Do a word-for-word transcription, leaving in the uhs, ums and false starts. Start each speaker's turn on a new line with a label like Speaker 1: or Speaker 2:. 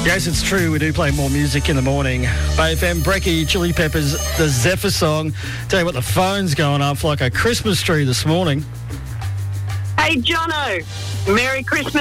Speaker 1: Yes, it's true. We do play more music in the morning. Bay F M, Brecky, Chili Peppers, the Zephyr song. Tell you what, the phone's going up like a Christmas tree this morning.
Speaker 2: Hey, Jono, Merry Christmas.